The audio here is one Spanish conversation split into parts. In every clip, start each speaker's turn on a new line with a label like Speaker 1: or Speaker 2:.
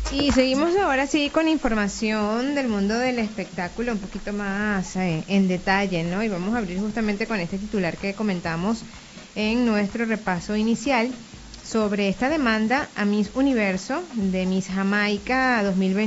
Speaker 1: Y seguimos ahora sí con información del mundo del espectáculo un poquito más en detalle, ¿no? Y vamos a abrir justamente con este titular que comentamos en nuestro repaso inicial sobre esta demanda a Miss Universo de Miss Jamaica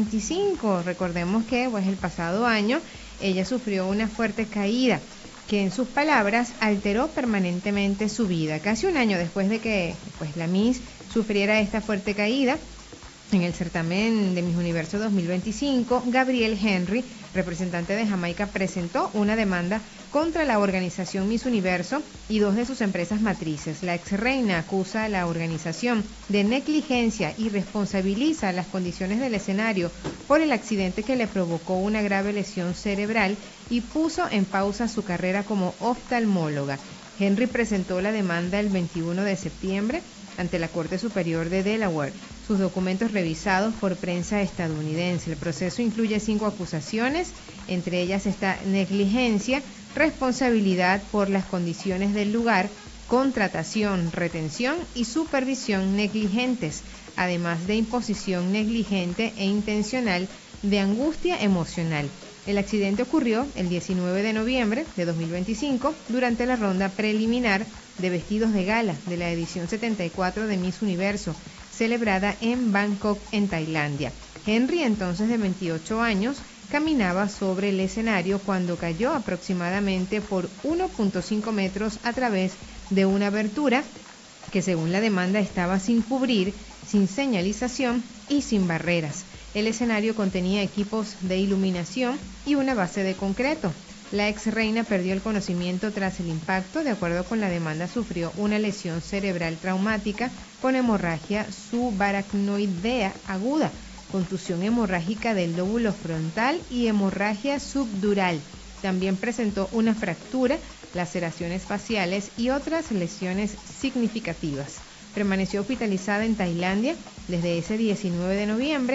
Speaker 1: 2025. Recordemos que pues el pasado año ella sufrió una fuerte caída que en sus palabras alteró permanentemente su vida. Casi un año después de que pues la Miss sufriera esta fuerte caída, en el certamen de Miss Universo 2025, Gabriel Henry, representante de Jamaica, presentó una demanda contra la organización Miss Universo y dos de sus empresas matrices. La ex reina acusa a la organización de negligencia y responsabiliza las condiciones del escenario por el accidente que le provocó una grave lesión cerebral y puso en pausa su carrera como oftalmóloga. Henry presentó la demanda el 21 de septiembre ante la Corte Superior de Delaware. Sus documentos revisados por prensa estadounidense. El proceso incluye 5 acusaciones, entre ellas está negligencia, responsabilidad por las condiciones del lugar, contratación, retención y supervisión negligentes, además de imposición negligente e intencional de angustia emocional. El accidente ocurrió el 19 de noviembre de 2025 durante la ronda preliminar de vestidos de gala de la edición 74 de Miss Universo, celebrada en Bangkok, en Tailandia. Henry, entonces de 28 años, caminaba sobre el escenario cuando cayó aproximadamente por 1.5 metros a través de una abertura que según la demanda estaba sin cubrir, sin señalización y sin barreras. El escenario contenía equipos de iluminación y una base de concreto. La ex reina perdió el conocimiento tras el impacto. De acuerdo con la demanda, sufrió una lesión cerebral traumática con hemorragia subaracnoidea aguda, contusión hemorrágica del lóbulo frontal y hemorragia subdural. También presentó una fractura, laceraciones faciales y otras lesiones significativas. Permaneció hospitalizada en Tailandia desde ese 19 de noviembre